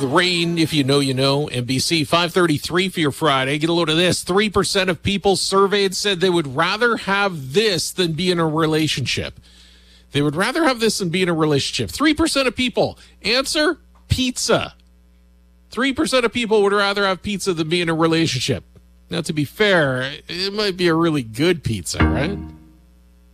the rain. If you know, you know. NBC 533 for your Friday. Get a load of this. 3% of people surveyed said they would rather have this than be in a relationship. They would rather have this than be in a relationship. 3% of people. Answer, pizza. 3% of people would rather have pizza than be in a relationship. Now, to be fair, it might be a really good pizza, right?